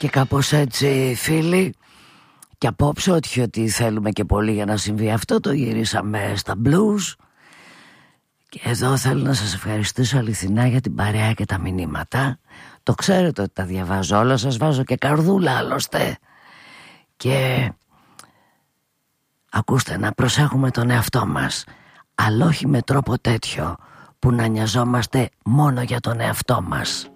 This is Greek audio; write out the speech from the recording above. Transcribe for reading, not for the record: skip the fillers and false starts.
Και κάπως έτσι, φίλοι, και απόψε ότι θέλουμε και πολύ για να συμβεί αυτό, το γυρίσαμε στα blues. Και εδώ θέλω να σας ευχαριστήσω αληθινά για την παρέα και τα μηνύματα. Το ξέρετε ότι τα διαβάζω όλα, σας βάζω και καρδούλα άλλωστε. Και ακούστε, να προσέχουμε τον εαυτό μας, αλλά όχι με τρόπο τέτοιο που να νοιαζόμαστε μόνο για τον εαυτό μας.